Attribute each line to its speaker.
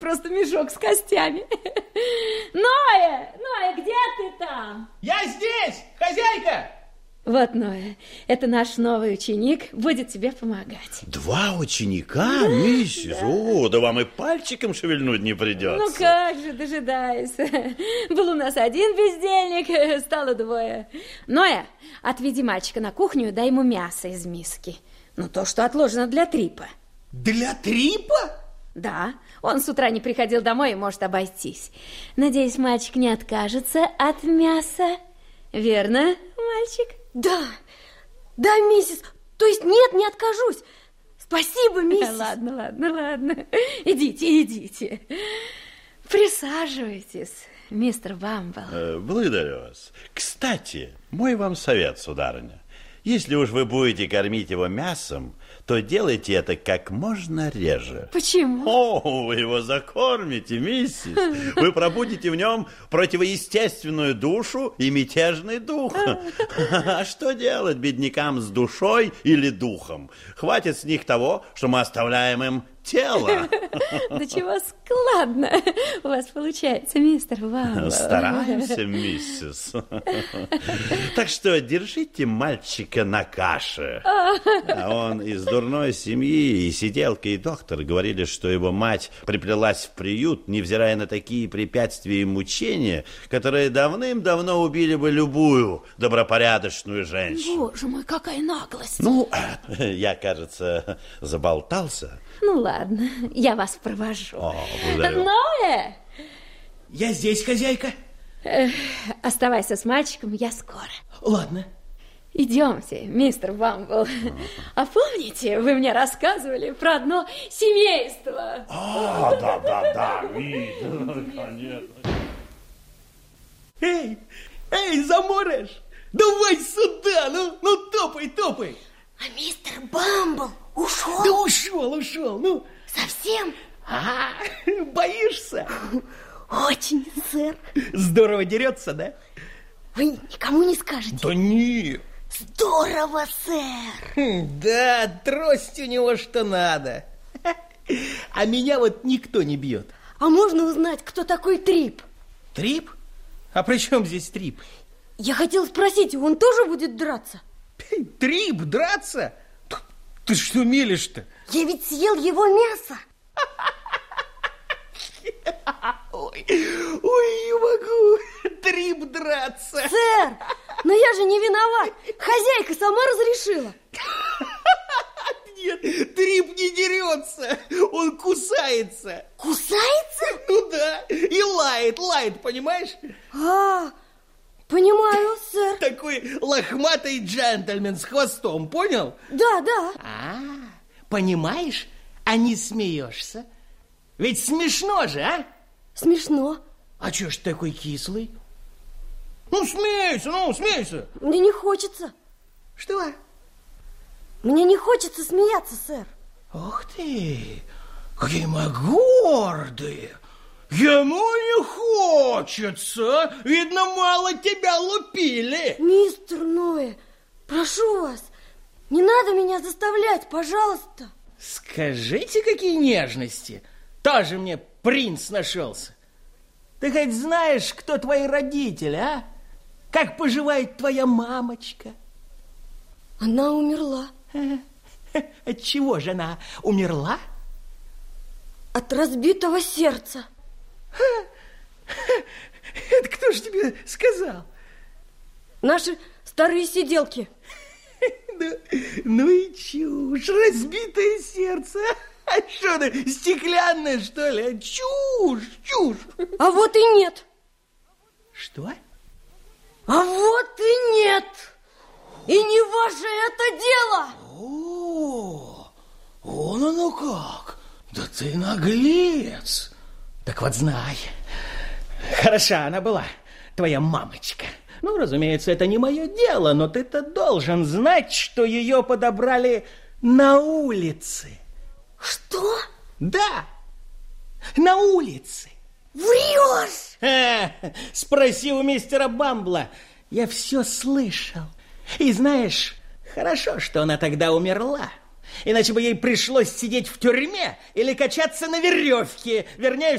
Speaker 1: просто мешок с костями. Ноя, где ты там?
Speaker 2: Я здесь, хозяйка!
Speaker 1: Вот, Ноя, это наш новый ученик, будет тебе помогать.
Speaker 3: 2 ученика, миссис? Да. О, да вам и пальчиком шевельнуть не придется.
Speaker 1: Ну как же, дожидайся. Был у нас 1 бездельник, стало 2. Ноя, отведи мальчика на кухню и дай ему мясо из миски. Ну, то, что отложено для Трипа.
Speaker 2: Для Трипа?
Speaker 1: Да, он с утра не приходил домой и может обойтись. Надеюсь, мальчик не откажется от мяса. Верно, мальчик?
Speaker 4: Да, миссис. То есть нет, не откажусь. Спасибо, миссис.
Speaker 1: Ладно. Идите. Присаживайтесь, мистер Бамбл.
Speaker 3: Благодарю вас. Кстати, мой вам совет, сударыня. Если уж вы будете кормить его мясом, то делайте это как можно реже.
Speaker 1: Почему?
Speaker 3: О, вы его закормите, миссис. Вы пробудите в нем противоестественную душу и мятежный дух. А что делать беднякам с душой или духом? Хватит с них того, что мы оставляем им тело.
Speaker 1: Да чего складно у вас получается, мистер Бамбл.
Speaker 3: Стараемся, миссис. Так что держите мальчика на каше. А он из дурной семьи, и сиделка, и доктор говорили, что его мать приплелась в приют, невзирая на такие препятствия и мучения, которые давным-давно убили бы любую добропорядочную женщину.
Speaker 4: Боже мой, какая наглость.
Speaker 3: Ну, я, кажется, заболтался.
Speaker 1: Ну ладно, я вас провожу.
Speaker 3: Благодарю.
Speaker 1: Ноэ!
Speaker 2: Я здесь, хозяйка.
Speaker 1: Оставайся с мальчиком, я скоро.
Speaker 2: Ладно.
Speaker 1: Идемте, мистер Бамбл. А помните, вы мне рассказывали про одно семейство?
Speaker 3: Да, видно, конечно.
Speaker 2: Эй, заморож, давай сюда, ну топай.
Speaker 4: А мистер Бамбл ушел?
Speaker 2: Да ушел, ну.
Speaker 4: Совсем?
Speaker 2: Боишься?
Speaker 4: Очень, сэр.
Speaker 2: Здорово дерется, да?
Speaker 4: Вы никому не скажете?
Speaker 2: Да нет.
Speaker 4: Здорово, сэр.
Speaker 2: Да, трость у него что надо. А меня вот никто не бьет.
Speaker 4: А можно узнать, кто такой Трип?
Speaker 2: Трип? А при чем здесь Трип?
Speaker 4: Я хотел спросить, он тоже будет драться?
Speaker 2: Трип драться? Ты что мелешь-то?
Speaker 4: Я ведь съел его мясо.
Speaker 2: Ой, не могу. Трип драться.
Speaker 4: Сэр, но я же не виноват. Хозяйка сама разрешила.
Speaker 2: Нет, Трип не дерется. Он кусается.
Speaker 4: Кусается?
Speaker 2: Ну да, и лает, понимаешь?
Speaker 4: Понимаю, сэр.
Speaker 2: Такой лохматый джентльмен с хвостом, понял?
Speaker 4: Да.
Speaker 2: Понимаешь, а не смеешься? Ведь смешно же, а?
Speaker 4: Смешно.
Speaker 2: А чё ж ты такой кислый? Ну, смейся.
Speaker 4: Мне не хочется.
Speaker 2: Что?
Speaker 4: Мне не хочется смеяться, сэр.
Speaker 2: Ух ты, какие мы гордые. Ему не хочется. Видно, мало тебя лупили.
Speaker 4: Мистер Ноэ, прошу вас, не надо меня заставлять, пожалуйста.
Speaker 2: Скажите, какие нежности. Тоже мне принц нашелся. Ты хоть знаешь, кто твои родители, а? Как поживает твоя мамочка?
Speaker 4: Она умерла.
Speaker 2: От чего же она умерла?
Speaker 4: От разбитого сердца.
Speaker 2: Это кто же тебе сказал?
Speaker 4: Наши старые сиделки.
Speaker 2: Ну и чушь, разбитое сердце. А что ты, стеклянное, что ли? Чушь.
Speaker 4: А вот и нет.
Speaker 2: Что?
Speaker 4: А вот и нет. И не ваше это дело.
Speaker 2: Вон оно как. Да ты наглец. Так вот знай, хороша она была, твоя мамочка. Ну, разумеется, это не мое дело, но ты-то должен знать, что ее подобрали на улице.
Speaker 4: Что?
Speaker 2: Да, на улице.
Speaker 4: Врешь?
Speaker 2: Спроси у мистера Бамбла. Я все слышал. И знаешь, хорошо, что она тогда умерла. Иначе бы ей пришлось сидеть в тюрьме или качаться на веревке, вернее